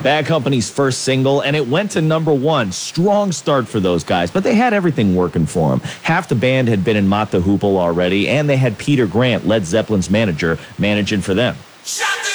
Bad Company's first single, and it went to number 1. Strong start for those guys, but they had everything working for them. Half the band had been in Mott the Hoople already, and they had Peter Grant, Led Zeppelin's manager, managing for them. Shut